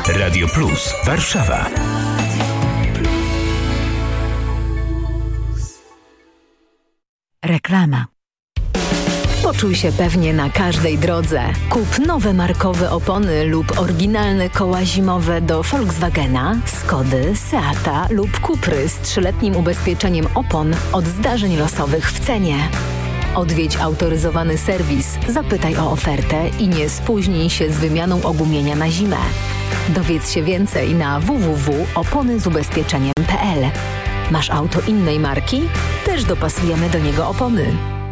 Radio Plus Warszawa. Reklama. Poczuj się pewnie na każdej drodze. Kup nowe markowe opony lub oryginalne koła zimowe do Volkswagena, Skody, Seata lub Cupry z 3-letnim ubezpieczeniem opon od zdarzeń losowych w cenie. Odwiedź autoryzowany serwis, zapytaj o ofertę i nie spóźnij się z wymianą ogumienia na zimę. Dowiedz się więcej na www.oponyzubezpieczeniem.pl. Masz auto innej marki? Też dopasujemy do niego opony.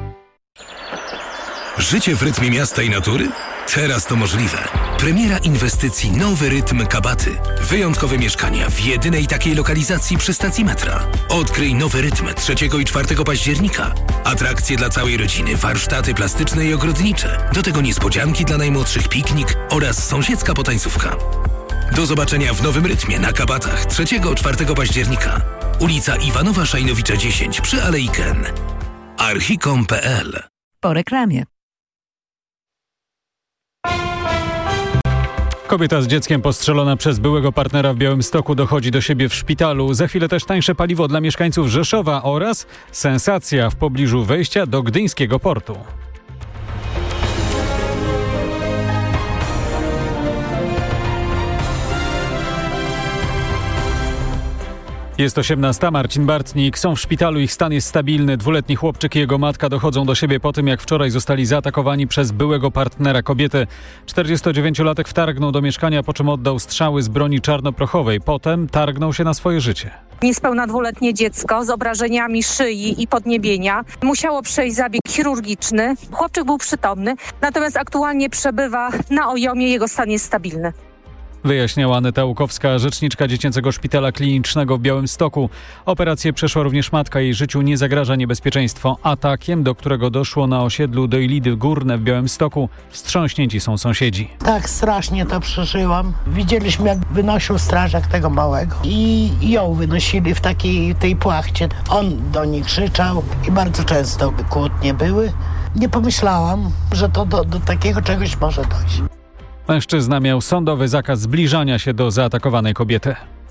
Życie w rytmie miasta i natury? Teraz to możliwe. Premiera inwestycji Nowy Rytm Kabaty. Wyjątkowe mieszkania w jedynej takiej lokalizacji przy stacji metra. Odkryj Nowy Rytm 3 i 4 października. Atrakcje dla całej rodziny, warsztaty plastyczne i ogrodnicze. Do tego niespodzianki dla najmłodszych, piknik oraz sąsiedzka potańcówka. Do zobaczenia w Nowym Rytmie na Kabatach 3-4 października. Ulica Iwanowa Szajnowicza 10 przy Alei Ken. Archicom.pl. Po reklamie. Kobieta z dzieckiem postrzelona przez byłego partnera w Białymstoku dochodzi do siebie w szpitalu. Za chwilę też tańsze paliwo dla mieszkańców Rzeszowa oraz sensacja w pobliżu wejścia do gdyńskiego portu. Jest 18. Marcin Bartnik. Są w szpitalu, ich stan jest stabilny. 2-letni chłopczyk i jego matka dochodzą do siebie po tym, jak wczoraj zostali zaatakowani przez byłego partnera kobiety. 49-latek wtargnął do mieszkania, po czym oddał strzały z broni czarnoprochowej. Potem targnął się na swoje życie. Niespełna 2-letnie dziecko z obrażeniami szyi i podniebienia musiało przejść zabieg chirurgiczny. Chłopczyk był przytomny, natomiast aktualnie przebywa na OJOM-ie, jego stan jest stabilny. Wyjaśniała Aneta Łukowska, rzeczniczka Dziecięcego Szpitala Klinicznego w Białymstoku. Operację przeszła również matka, jej życiu nie zagraża niebezpieczeństwo. Atakiem, do którego doszło na osiedlu Dojlidy Górne w Białymstoku, wstrząśnięci są sąsiedzi. Tak strasznie to przeżyłam. Widzieliśmy, jak wynosił strażak tego małego i ją wynosili w tej płachcie. On do nich krzyczał i bardzo często kłótnie były. Nie pomyślałam, że to do takiego czegoś może dojść. Mężczyzna miał sądowy zakaz zbliżania się do zaatakowanej kobiety.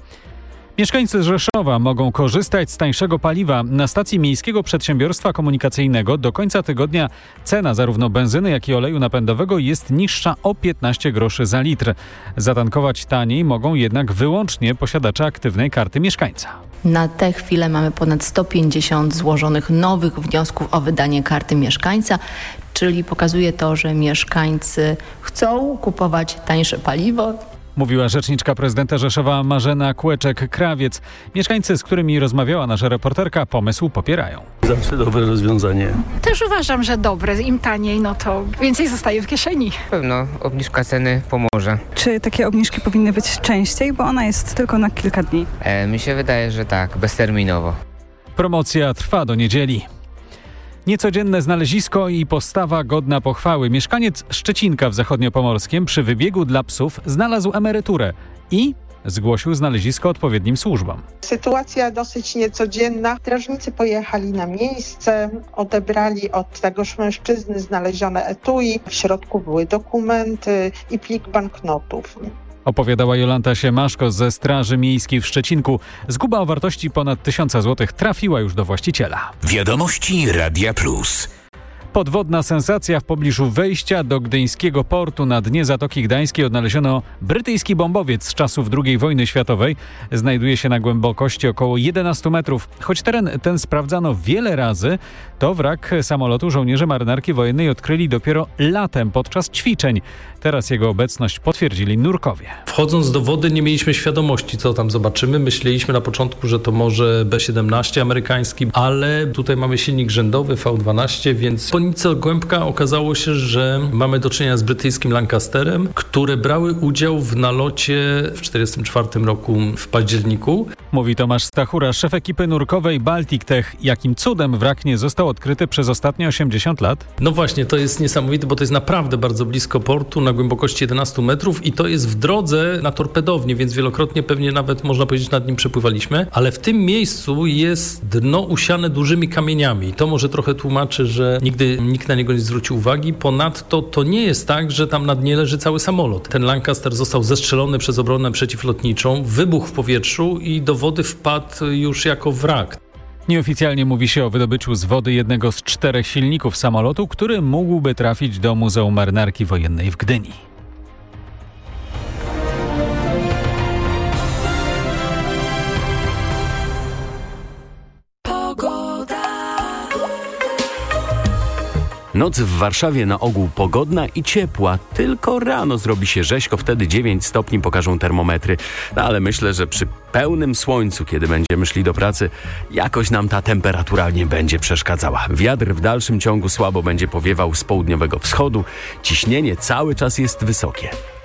Mieszkańcy Rzeszowa mogą korzystać z tańszego paliwa. Na stacji Miejskiego Przedsiębiorstwa Komunikacyjnego do końca tygodnia cena zarówno benzyny, jak i oleju napędowego jest niższa o 15 groszy za litr. Zatankować taniej mogą jednak wyłącznie posiadacze aktywnej karty mieszkańca. Na tę chwilę mamy ponad 150 złożonych nowych wniosków o wydanie karty mieszkańca, czyli pokazuje to, że mieszkańcy chcą kupować tańsze paliwo. Mówiła rzeczniczka prezydenta Rzeszowa Marzena Kłeczek-Krawiec. Mieszkańcy, z którymi rozmawiała nasza reporterka, pomysł popierają. Zawsze dobre rozwiązanie. Też uważam, że dobre. Im taniej, no to więcej zostaje w kieszeni. Pewno obniżka ceny pomoże. Czy takie obniżki powinny być częściej, bo ona jest tylko na kilka dni? Mi się wydaje, że tak, bezterminowo. Promocja trwa do niedzieli. Niecodzienne znalezisko i postawa godna pochwały. Mieszkaniec Szczecinka w Zachodniopomorskiem przy wybiegu dla psów znalazł emeryturę i zgłosił znalezisko odpowiednim służbom. Sytuacja dosyć niecodzienna. Strażnicy pojechali na miejsce, odebrali od tegoż mężczyzny znalezione etui. W środku były dokumenty i plik banknotów. Opowiadała Jolanta Siemaszko ze Straży Miejskiej w Szczecinku. Zguba o wartości ponad 1000 zł trafiła już do właściciela. Wiadomości Radia Plus. Podwodna sensacja w pobliżu wejścia do gdyńskiego portu. Na dnie Zatoki Gdańskiej odnaleziono brytyjski bombowiec z czasów II wojny światowej. Znajduje się na głębokości około 11 metrów. Choć teren ten sprawdzano wiele razy, to wrak samolotu żołnierze marynarki wojennej odkryli dopiero latem podczas ćwiczeń. Teraz jego obecność potwierdzili nurkowie. Wchodząc do wody nie mieliśmy świadomości, co tam zobaczymy. Myśleliśmy na początku, że to może B-17 amerykański, ale tutaj mamy silnik rzędowy V12, więc po nieco głębka okazało się, że mamy do czynienia z brytyjskim Lancasterem, które brały udział w nalocie w 1944 roku w październiku. Mówi Tomasz Stachura, szef ekipy nurkowej Baltic Tech. Jakim cudem wrak nie został odkryty przez ostatnie 80 lat? No właśnie, to jest niesamowite, bo to jest naprawdę bardzo blisko portu, na głębokości 11 metrów i to jest w drodze na torpedownię, więc wielokrotnie pewnie nawet można powiedzieć nad nim przepływaliśmy, ale w tym miejscu jest dno usiane dużymi kamieniami. To może trochę tłumaczy, że nigdy nikt na niego nie zwrócił uwagi. Ponadto to nie jest tak, że tam na dnie leży cały samolot. Ten Lancaster został zestrzelony przez obronę przeciwlotniczą, wybuchł w powietrzu i do wody wpadł już jako wrak. Nieoficjalnie mówi się o wydobyciu z wody jednego z 4 silników samolotu, który mógłby trafić do Muzeum Marynarki Wojennej w Gdyni. Noc w Warszawie na ogół pogodna i ciepła, tylko rano zrobi się rzeźko, wtedy 9 stopni pokażą termometry. No ale myślę, że przy pełnym słońcu, kiedy będziemy szli do pracy, jakoś nam ta temperatura nie będzie przeszkadzała. Wiatr w dalszym ciągu słabo będzie powiewał z południowego wschodu, ciśnienie cały czas jest wysokie.